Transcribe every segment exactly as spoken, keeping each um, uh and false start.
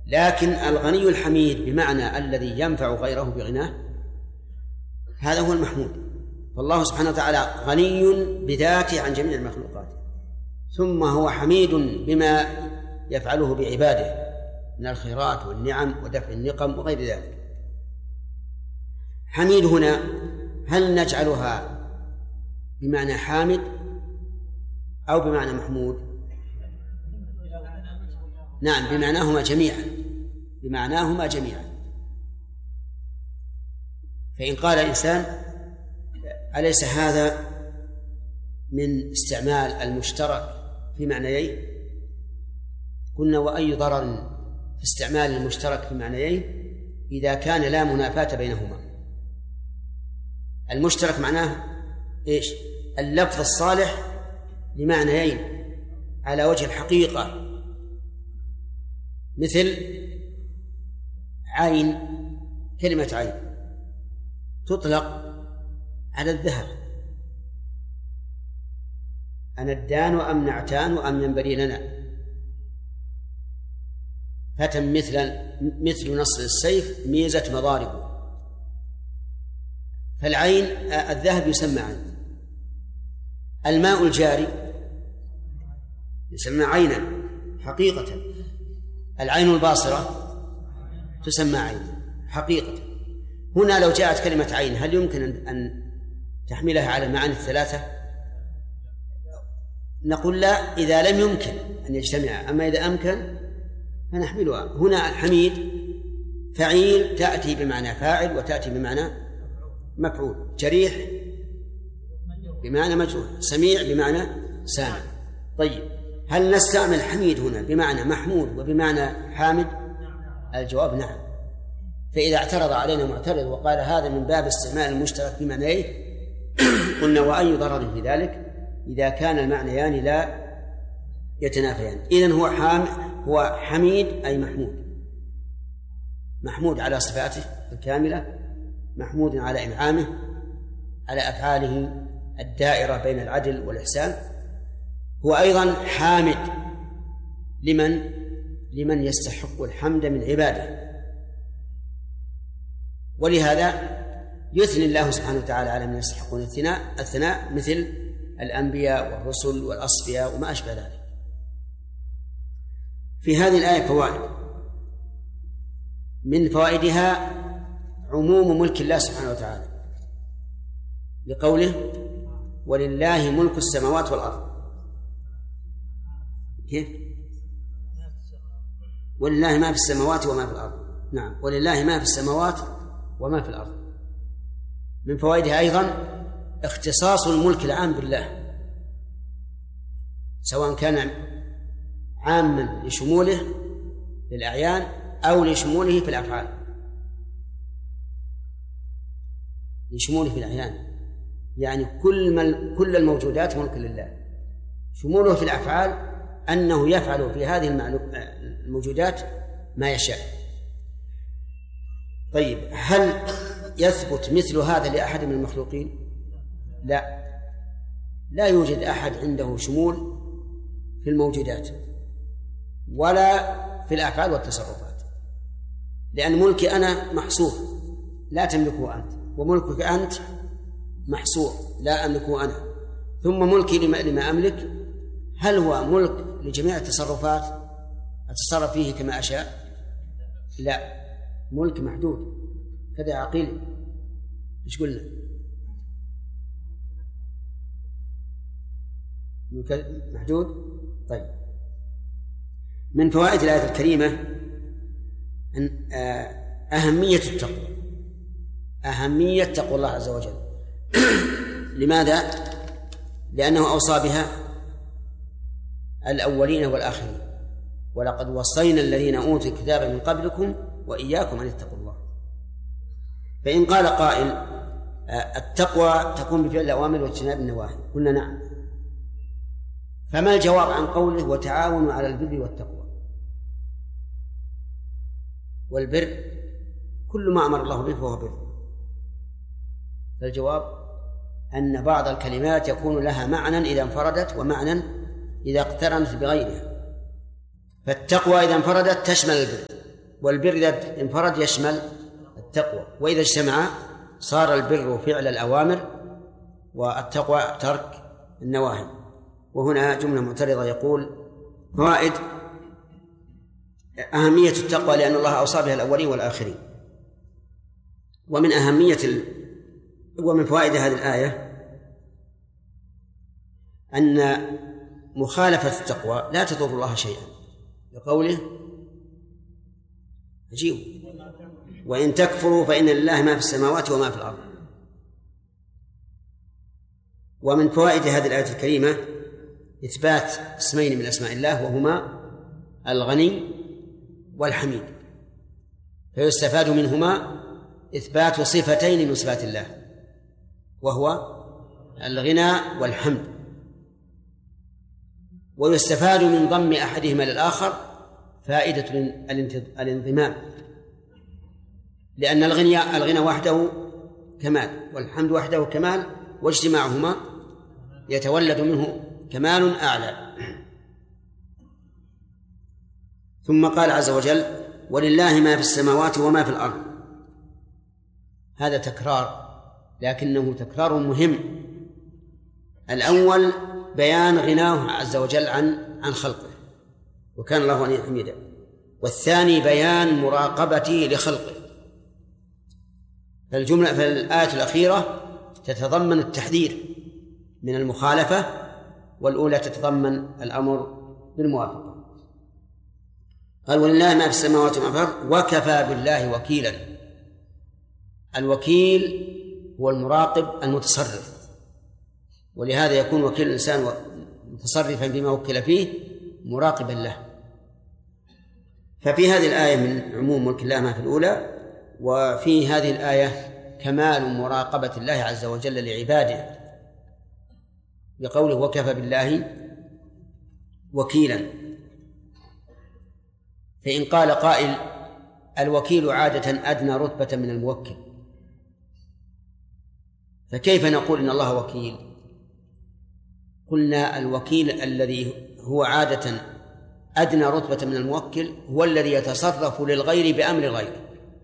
لكن الغني الحميد بمعنى الذي ينفع غيره بغناه هذا هو المحمود. فالله سبحانه وتعالى غني بذاته عن جميع المخلوقات، ثم هو حميد بما يفعله بعباده من الخيرات والنعم ودفع النقم وغير ذلك. حميد هنا هل نجعلها بمعنى حامد أو بمعنى محمود؟ نعم، بمعناهما جميعا، بمعناهما جميعا. فإن قال الإنسان أليس هذا من استعمال المشترك في معنيين؟ قلنا وأي ضرر في استعمال المشترك في معنيين إذا كان لا منافاة بينهما. المشترك معناه إيش؟ اللفظ الصالح لمعنيين على وجه الحقيقة، مثل عين. كلمة عين تطلق على الذهب، أندان أم نعتان أم ينبري لنا، فتى مثل مثل نصر السيف ميزة مضاربه. فالعين الذهب يسمى عين. الماء الجاري يسمى عينا حقيقة. العين الباصرة تسمى عين حقيقة. هنا لو جاءت كلمة عين هل يمكن أن تحملها على المعاني الثلاثة؟ نقول لا، إذا لم يمكن أن يجتمع، أما إذا أمكن فنحملها. هنا الحميد فعيل تأتي بمعنى فاعل وتأتي بمعنى مفعول، جريح بمعنى مجروح، سميع بمعنى سامع. طيب، هل نستعمل حميد هنا بمعنى محمود وبمعنى حامد؟ الجواب نعم. فإذا اعترض علينا معترض وقال هذا من باب استعمال المشترك بمعنيه، قلنا وأي ضرر في ذلك إذا كان المعنيان لا يتنافيان. إذن هو حام هو حميد أي محمود، محمود على صفاته الكاملة، محمود على إنعامه، على أفعاله الدائرة بين العدل والإحسان. هو أيضا حامد لمن لمن يستحق الحمد من عباده. ولهذا يثني الله سبحانه وتعالى على من يستحقون الثناء الثناء مثل الأنبياء والرسل والأصفياء وما أشبه ذلك. في هذه الآية فوائد. من فوائدها عموم ملك الله سبحانه وتعالى لقوله ولله ملك السماوات والأرض. كيف؟ ولله ما في السماوات وما في الأرض. نعم، ولله ما في السماوات وما في الأرض. من فوائدها أيضا اختصاص الملك العام بالله، سواء كان عاما لشموله للأعيان أو لشموله في الأفعال. لشموله في الأعيان يعني كل كل الموجودات ملك لله. شموله في الأفعال أنه يفعل في هذه الموجودات ما يشاء. طيب، هل يثبت مثل هذا لأحد من المخلوقين؟ لا، لا يوجد أحد عنده شمول في الموجودات ولا في الأفعال والتصرفات، لأن ملكي أنا محصور لا تملكه أنت، وملكك أنت محصور لا أملكه أنا، ثم ملكي لما, لما أملك هل هو ملك لجميع التصرفات أتصرف فيه كما أشاء؟ لا، ملك محدود. كذا عقيل. إيش قلنا؟ ملك محدود. طيب، من فوائد الآية الكريمة أن أهمية التقوى، أهمية تقوى الله عز وجل. لماذا؟ لأنه أوصى بها الأولين والآخرين، ولقد وصينا الذين أوتوا الكتاب من قبلكم وإياكم أن اتقوا الله. فإن قال قائل التقوى تكون بفعل الأوامر واجتناب النواهي، قلنا نعم. فما الجواب عن قوله وتعاونوا على البر والتقوى؟ والبر كل ما أمر الله به فهو بر. فالجواب أن بعض الكلمات يكون لها معنى إذا انفردت ومعنى إذا اقترنت بغيرها. فالتقوى إذا انفردت تشمل البر، والبر إذا انفرد يشمل التقوى، وإذا اجتمع صار البر فعل الأوامر والتقوى ترك النواهي. وهنا جملة معترضة يقول: فوائد: أهمية التقوى لأن الله أوصى بها الأولين والآخرين. ومن أهمية ال... ومن فوائد هذه الآية أن مخالفة التقوى لا تضر الله شيئا، لقوله عجيب: وإن تكفروا فإن لله ما في السماوات وما في الأرض. ومن فوائد هذه الآية الكريمة إثبات اسمين من أسماء الله، وهما الغني والحميد، فيستفاد منهما إثبات صفتين من صفات الله، وهو الغنى والحمد. ويستفاد من ضم أحدهما للآخر فائدة الانضمام، لأن الغنى الغنى وحده كمال والحمد وحده كمال، واجتماعهما يتولد منه كمال أعلى. ثم قال عز وجل: ولله ما في السماوات وما في الأرض. هذا تكرار، لكنه تكرار مهم. الأول بيان غناه عز وجل عن عن خلقه، وكان الله غنيا حميدا. والثاني بيان مراقبته لخلقه. فالجملة في الآية الأخيرة تتضمن التحذير من المخالفة، والأولى تتضمن الأمر بالموافقة. قال: ولله ما في السماوات وما في الأرض وكفى بالله وكيلا. الوكيل هو المراقب المتصرف، ولهذا يكون وكيل الإنسان متصرفا بما وكل فيه مراقبا له. ففي هذه الآية من عموم ملك الله ما في الأولى، وفي هذه الآية كمال مراقبة الله عز وجل لعباده بقوله: وكفى بالله وكيلا. فإن قال قائل: الوكيل عادة أدنى رتبة من الموكل، فكيف نقول إن الله وكيل؟ قلنا: الوكيل الذي هو عادة أدنى رتبة من الموكل هو الذي يتصرف للغير بأمر غيره،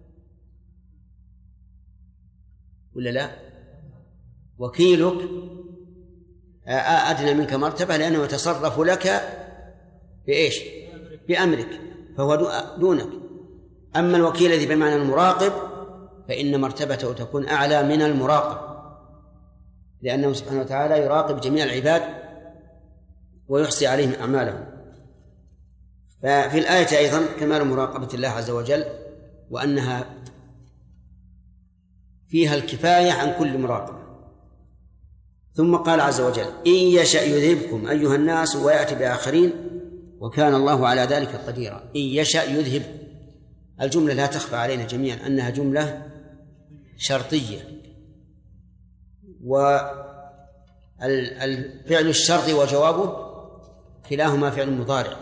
ولا لا؟ وكيلك أدنى منك مرتبة لأنه يتصرف لك بإيش؟ بأمرك، فهو دونك. أما الوكيل الذي بمعنى المراقب فإن مرتبته تكون أعلى من المراقب، لأنه سبحانه وتعالى يراقب جميع العباد ويحصي عليهم أعمالهم. ففي الآية أيضا كمال مراقبة الله عز وجل، وأنها فيها الكفاية عن كل مراقبة. ثم قال عز وجل: إن يشأ يذهبكم أيها الناس ويأتي بآخرين وكان الله على ذلك قديرا. إن يشأ يذهبكم، الجملة لا تخفى علينا جميعا أنها جملة شرطية، والفعل الشرطي وجوابه كلاهما فعل مضارع،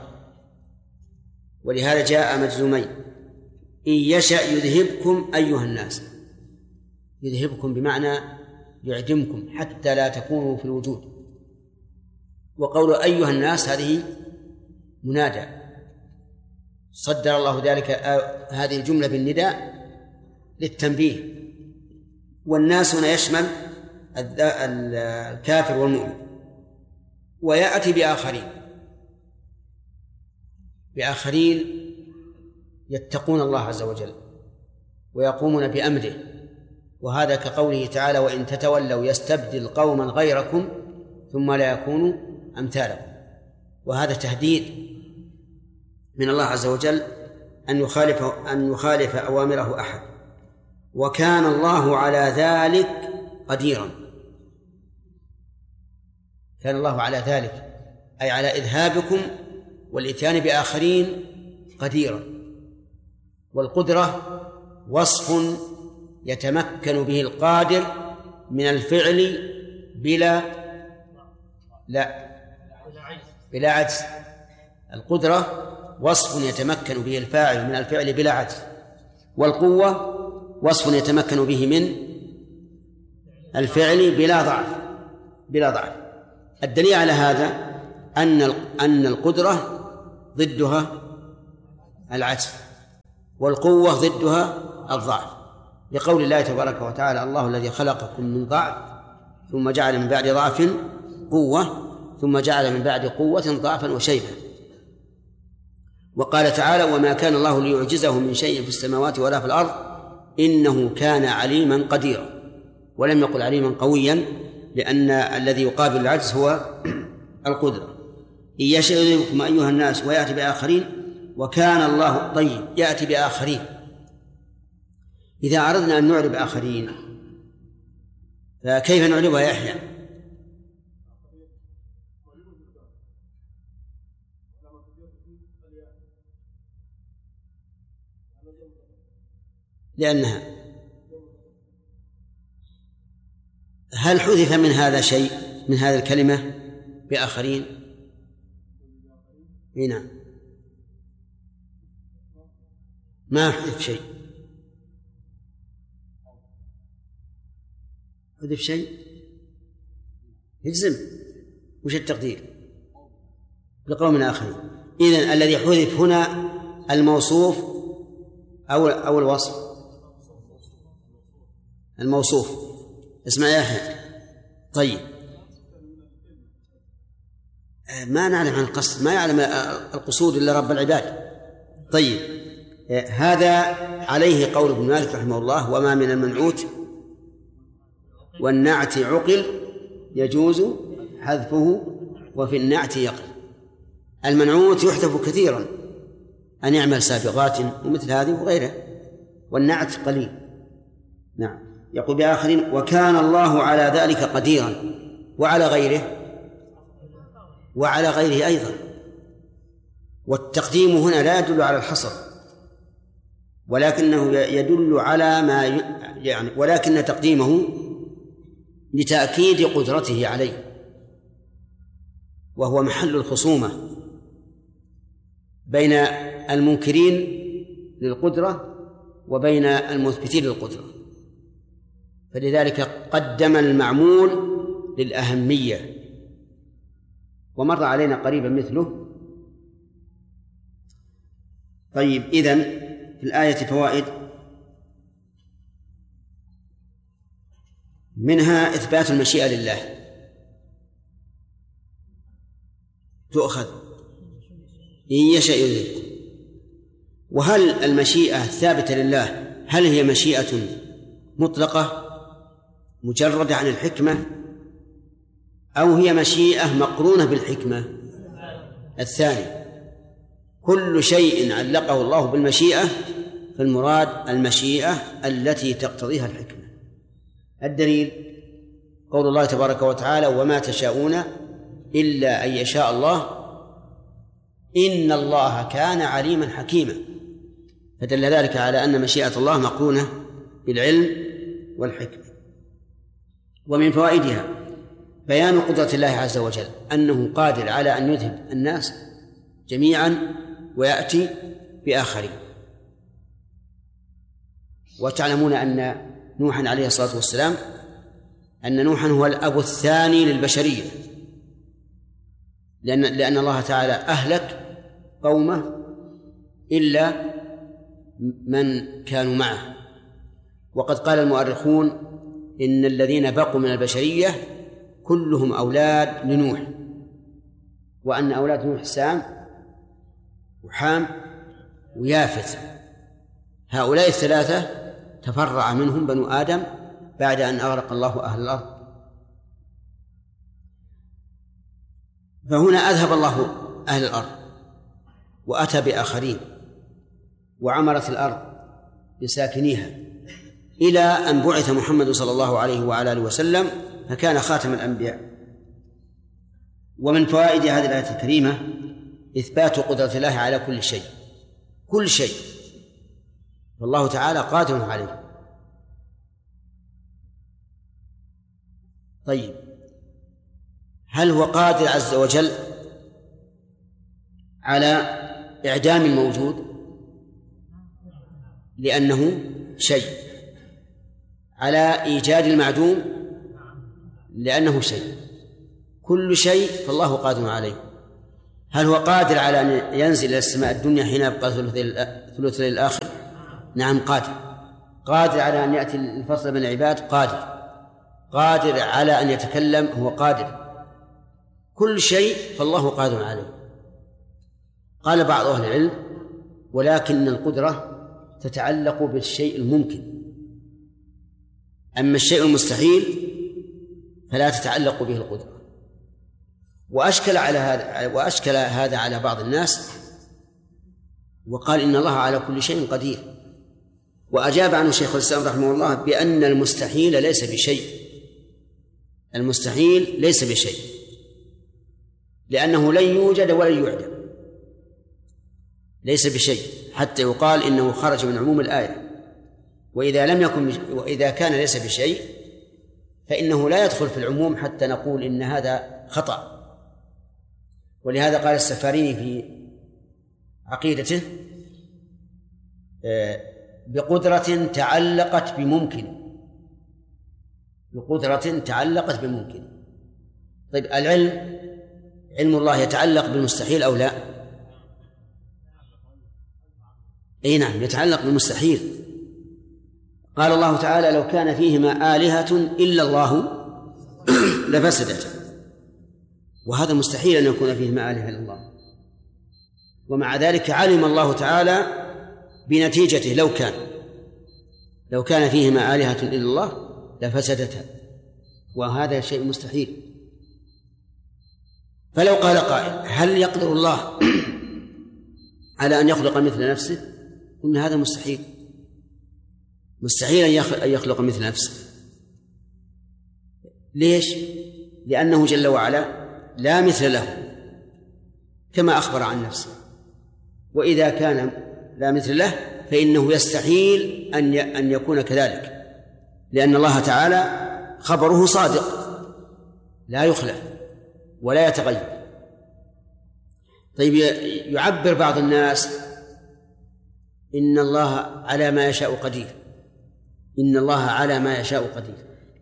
ولهذا جاء مجزومين. إن يشأ يذهبكم أيها الناس، يذهبكم بمعنى يعدمكم حتى لا تكونوا في الوجود. وقول أيها الناس هذه منادى، صدر الله ذلك هذه الجملة بالنداء للتنبيه. والناس هنا يشمل الكافر والمؤمن. ويأتي بآخرين، بآخرين يتقون الله عز وجل ويقومون بأمره، وهذا كقوله تعالى: وإن تتولوا يستبدل قوما غيركم ثم لا يكونوا أمثالكم. وهذا تهديد من الله عز وجل أن يخالف أن يخالف أوامره أحد، وكان الله على ذلك قديرا. كان الله على ذلك أي على إذهابكم والإتيان بآخرين قديرا. والقدرة وصف يتمكن به القادر من الفعل بلا لا بلا عجز. القدرة وصف يتمكن به الفاعل من الفعل بلا عجز، والقوة وصف يتمكن به من الفعل بلا ضعف بلا ضعف. الدليل على هذا أن أن القدرة ضدها العجز، والقوة ضدها الضعف، لقول الله تبارك وتعالى: الله الذي خلقكم من ضعف ثم جعل من بعد ضعف قوة ثم جعل من بعد قوة ضعفا وشيبا. وقال تعالى: وما كان الله ليعجزه من شيء في السماوات ولا في الأرض إنه كان عليما قديرا. ولم يقل عليما قويا، لأن الذي يقابل العجز هو القدرة. إن يشاء يذهبكم أيها الناس ويأتي بآخرين وكان الله طيب. يأتي بآخرين، إذا أردنا أن نعرب آخرين فكيف نعربها يا يحيى؟ لأنها هل حذف من هذا شيء من هذه الكلمة بآخرين؟ نعم، ما حذف شيء. حذف شيء يجزم. وش التقدير؟ لقوم آخرين. إذن الذي حذف هنا الموصوف أو أو الوصف؟ الموصوف. اسمع يا أخي. طيب، ما نعلم عن القصد، ما يعلم القصود إلا رب العباد. طيب، هذا عليه قول ابن مالك رحمه الله: وما من المنعوت والنعت عقل يجوز حذفه وفي النعت يقل. المنعوت يحذف كثيرا، أن يعمل سابغات ومثل هذه وغيره، والنعت قليل. نعم. يقول بآخرين: وكان الله على ذلك قديرا، وعلى غيره وعلى غيره أيضا. والتقديم هنا لا يدل على الحصر، ولكنه يدل على ما يعني ولكن تقديمه لتأكيد قدرته عليه، وهو محل الخصومة بين المنكرين للقدرة وبين المثبتين للقدرة، فلذلك قدم المعمول للأهمية. ومر علينا قريبا مثله. طيب، إذن في الآية فوائد، منها إثبات المشيئة لله، تؤخذ إن يشاء يذهبكم. وهل المشيئة الثابتة لله هل هي مشيئة مطلقة مجردة عن الحكمة، أو هي مشيئة مقرونة بالحكمة؟ الثاني. كل شيء علقه الله بالمشيئة فالمراد المشيئة التي تقتضيها الحكمة. الدليل قول الله تبارك وتعالى: وما تشاءون إلا أن يشاء الله إن الله كان عليما حكيما. فدل ذلك على أن مشيئة الله مقرونة بالعلم والحكمة. ومن فوائدها بيان قدرة الله عز وجل، أنه قادر على أن يذهب الناس جميعا ويأتي بآخرين. وتعلمون أن نوحا عليه الصلاة والسلام أن نوحا هو الأب الثاني للبشرية، لأن, لأن الله تعالى أهلك قومه إلا من كانوا معه. وقد قال المؤرخون إن الذين بقوا من البشرية كلهم أولاد لنوح، وأن أولاد نوح سام وحام ويافث. هؤلاء الثلاثة تفرع منهم بنو آدم بعد أن أغرق الله أهل الأرض. فهنا أذهب الله أهل الأرض وأتى بآخرين، وعمرت الأرض بساكنيها إلى أن بعث محمد صلى الله عليه وعلى آله وسلم فكان خاتم الأنبياء. ومن فوائد هذه الآية الكريمة إثبات قدرة الله على كل شيء، كل شيء، والله تعالى قادر عليه. طيب، هل هو قادر عز وجل على إعدام الموجود لأنه شيء، على إيجاد المعدوم لأنه شيء، كل شيء فالله قادر عليه. هل هو قادر على أن ينزل إلى السماء الدنيا حين يبقى ثلث الليل الآخر؟ نعم قادر، قادر على أن يأتي الفصل بين العباد، قادر قادر على أن يتكلم، هو قادر. كل شيء فالله قادر عليه. قال بعض أهل العلم: ولكن القدرة تتعلق بالشيء الممكن، أما الشيء المستحيل فلا تتعلق به القدرة. وأشكل على هذا وأشكل هذا على بعض الناس، وقال إن الله على كل شيء قدير. وأجاب عنه شيخ الإسلام رحمه الله بأن المستحيل ليس بشيء، المستحيل ليس بشيء، لأنه لن يوجد ولن يعدم، ليس بشيء، حتى يقال إنه خرج من عموم الآية. وإذا لم يكن وإذا كان ليس بشيء فإنه لا يدخل في العموم حتى نقول إن هذا خطأ. ولهذا قال السفاريني في عقيدته: بقدرة تعلقت بممكن، بقدرة تعلقت بممكن. طيب العلم، علم الله يتعلق بالمستحيل أو لا؟ أي نعم، يتعلق بالمستحيل. قال الله تعالى: لو كان فيهما آلهة إلا الله لفسدتا. وهذا مستحيل أن يكون فيهما آلهة إلا الله، ومع ذلك علم الله تعالى بنتيجته لو كان لو كان فيهما آلهة إلا الله لفسدتا، وهذا شيء مستحيل. فلو قال قائل: هل يقدر الله على أن يخلق مثل نفسه؟ قلنا هذا مستحيل، مستحيل أن يخلق مثل نفسه. ليش؟ لأنه جل وعلا لا مثل له كما أخبر عن نفسه، وإذا كان لا مثل له فإنه يستحيل أن أن يكون كذلك، لأن الله تعالى خبره صادق لا يخلف ولا يتغير. طيب يعبر بعض الناس: إن الله على ما يشاء قدير، إن الله على ما يشاء قدير.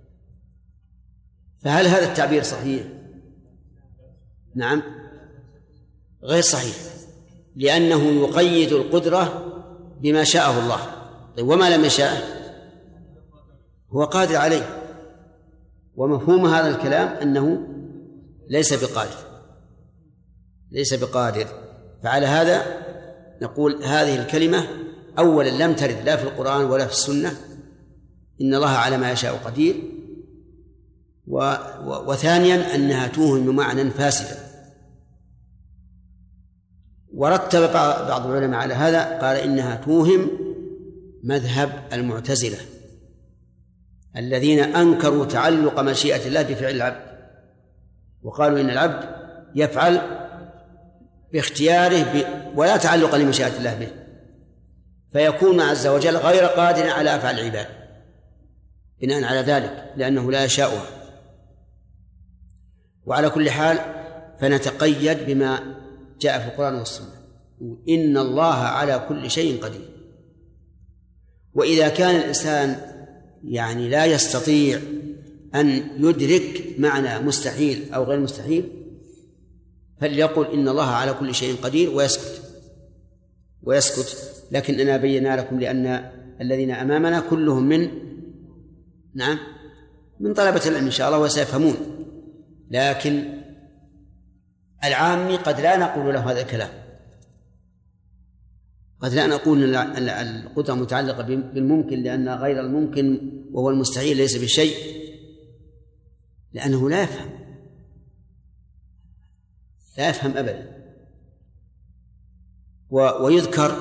فهل هذا التعبير صحيح؟ نعم، غير صحيح، لأنه يقيد القدرة بما شاءه الله. طيب وما لم يشاء هو قادر عليه، ومفهوم هذا الكلام أنه ليس بقادر ليس بقادر فعلى هذا نقول هذه الكلمة أولا لم ترد لا في القرآن ولا في السنة، إن الله على ما يشاء قدير، و... و... وثانيا أنها توهم معنى فاسدا. ورتب بعض العلماء على هذا، قال إنها توهم مذهب المعتزلة الذين أنكروا تعلق مشيئة الله بفعل العبد، وقالوا إن العبد يفعل باختياره ب... ولا تعلق لمشيئة الله به، فيكون عز وجل غير قادر على أفعال العباد بناء على ذلك، لأنه لا يشاءها. وعلى كل حال فنتقيد بما جاء في القرآن والسنة: إن الله على كل شيء قدير. وإذا كان الإنسان يعني لا يستطيع أن يدرك معنى مستحيل أو غير مستحيل فليقل إن الله على كل شيء قدير ويسكت ويسكت لكننا بينا لكم لأن الذين أمامنا كلهم من نعم من طلبة العلم إن شاء الله وسيفهمون، لكن العامي قد لا نقول له هذا الكلام، قد لا نقول أن القدرة متعلقة بالممكن لأن غير الممكن وهو المستحيل ليس بشيء، لأنه لا يفهم لا يفهم أبدا. ويذكر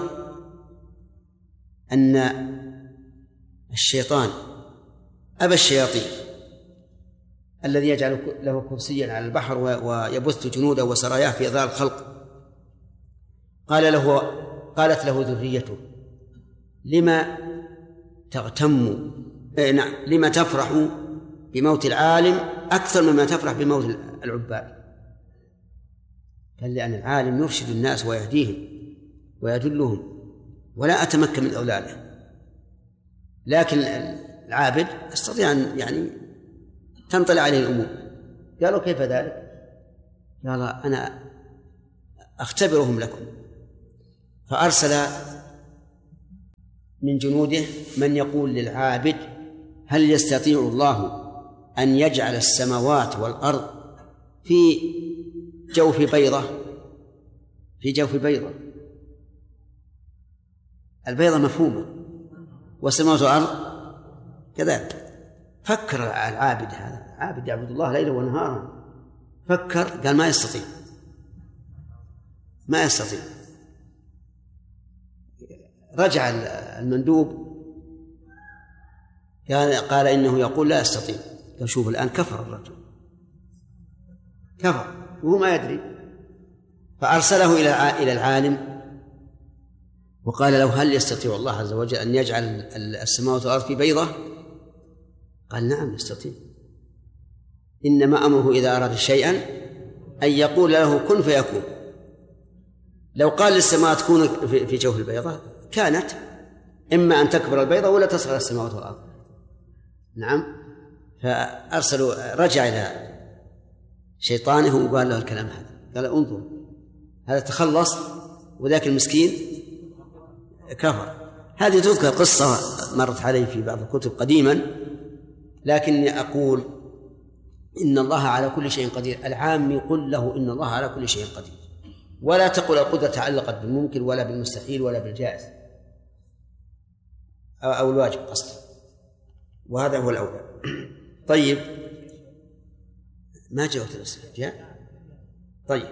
أن الشيطان أبى الشياطين الذي يجعل له كرسيا على البحر ويبث جنوده وسراياه في إضاءة الخلق، قال له قالت له ذريته: لما تغتم إيه نعم لما تفرح بموت العالم أكثر مما تفرح بموت العباد؟ قال: لأن العالم يرشد الناس ويهديهم ويدلهم ولا أتمكن من أولاده، لكن العابد يستطيع أن يعني تنطلع عليه الأمور. قالوا: كيف ذلك؟ قال: أنا أختبرهم لكم. فأرسل من جنوده من يقول للعابد هل يستطيع الله أن يجعل السماوات والأرض في جوف بيضة في جوف بيضة البيضة مفهومة والسماوات والأرض كذلك. فكر العابد هذا عابد يعبد الله ليلا ونهارا، فكر قال ما يستطيع ما يستطيع رجع المندوب قال, قال إنه يقول لا يستطيع. قال شوف الآن كفر الرجل كفر وهو ما يدري، فأرسله إلى العالم وقال له هل يستطيع الله عز وجل أن يجعل السماوات والأرض في بيضة؟ قال نعم يستطيع، إنما أمره إذا أراد شيئا أن يقول له كن فيكون. لو قال للسماوات كون في جوف البيضة كانت، إما أن تكبر البيضة ولا تصغر السماوات والأرض. نعم. فأرسلوا رجع إلى شيطانه وقال له الكلام هذا، قال انظر هذا تخلص وذاك المسكين كفر. هذه تذكر قصة مرت علي في بعض الكتب قديما، لكني أقول إن الله على كل شيء قدير. العام يقول له إن الله على كل شيء قدير، ولا تقل القدرة تعلقت بالممكن ولا بالمستحيل ولا بالجائز أو الواجب أصلا، وهذا هو الأولى. طيب ما جاءت الأسئلة جاء؟ طيب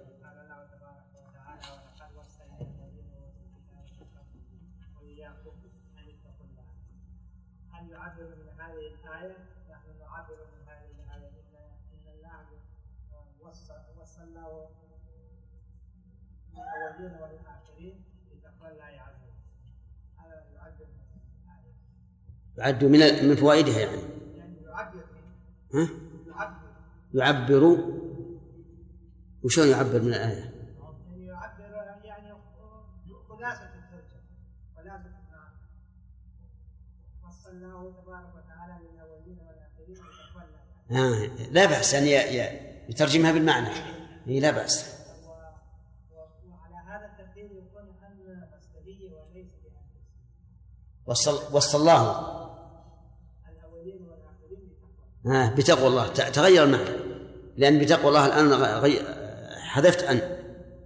هل يعبر من هذه الآية؟ نحن نعبر من هذه الآية إن الله وصل له الأولين والآخرين لتقوى الله عز وجل. هذا يعبر من الآية، يعد من من فوائدها يعني. يعني يعبر ها؟ يعبر يعبر وشون يعبر من الآية؟ يعني يعبر يعني خلاصة الترجمة، خلاصة النعم. وصل الله تبارك وتعالى للأولين والآخرين لتقوى الله. آه لا بأس أن يترجمها بالمعنى، هي لا بأس. وعلى هذا الترتيب يكون أن مصدرية وليس بأن وصل وصل الله الأولين والآخرين بتقوى الله. آه بتقوى الله تغير المعنى، لأن بتقوى الله الآن غي... حذفت أن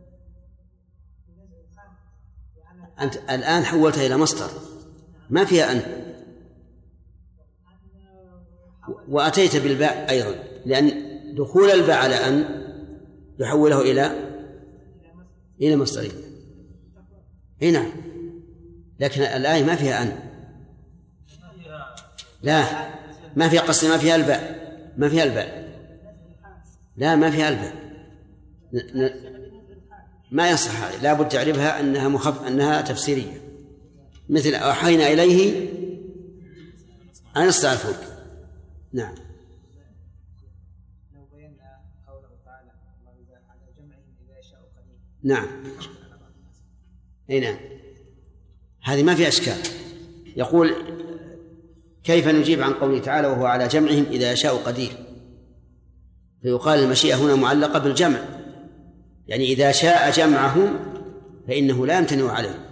أنت الآن حولتها إلى مصدر ما فيها أن، وأتيت بالباء أيضا، لأن دخول الباء على أن يحوله إلى إلى مصدرية. هنا لكن الآية ما فيها أن، لا ما فيها قصد، ما فيها الباء، ما فيها الباء، لا ما فيها الباء، ن... ن... ما يصح، لا بد تعرفها أنها مخف... أنها تفسيرية، مثل أوحينا إليه أن يصنع الفلك. نعم. لو بينا قوله تعالى الله على جمعهم إذا يشاء قدير. نعم أي نعم، هذه ما في أشكال. يقول كيف نجيب عن قوله تعالى وهو على جمعهم إذا يشاء قدير؟ فيقال المشيئة هنا معلقة بالجمع، يعني إذا شاء جمعهم فإنه لا يمتنع عليه.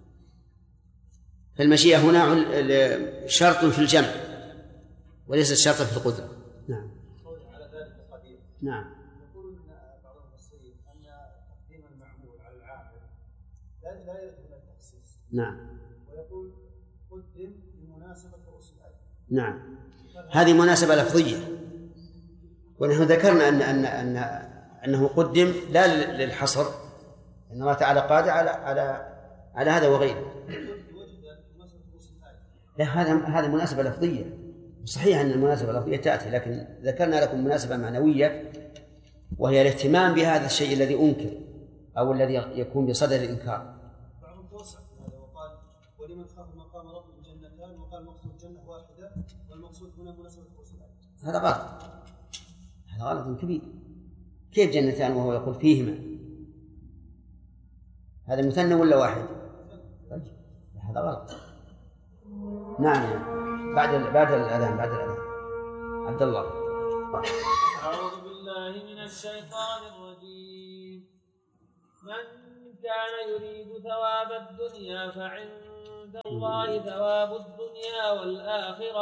فالمشيئة هنا شرط في الجمع وليس شرطا في القدرة. نعم. على ذلك قدير. نعم. يقول بعض المفسرين أن تقديم المعمول على العامل لا لا يدخل التخصيص. نعم. ويقول قدم بمناسبة رؤوس الآية. نعم. هذه مناسبة لفظية، ونحن ذكرنا أن أن أن أنه قدم لا للحصر، إن الله تعالى قادر على على على هذا وغيره. لا هذا هذا مناسبة لفظية، صحيح أن المناسبة اللفظية تأتي، لكن ذكرنا لكم مناسبة معنوية وهي الاهتمام بهذا الشيء الذي أنكر أو الذي يكون بصدد الإنكار. بعضهم توسع هذا وقال ولمن خاف مقام ربه جنتان، وقال مقصود جنة واحدة والمقصود هنا مناسبة رؤوس الآية. هذا غلط، هذا غلط كبير. كيف جنتان وهو يقول فيهما؟ هذا مثنى ولا واحد؟ طيب هذا غلط. نعم بعد بعد الأذان بعد الأذان. عبد الله. أعوذ بالله من الشيطان الرجيم. من كان يريد ثواب الدنيا فعند عند الله ثواب الدنيا والآخرة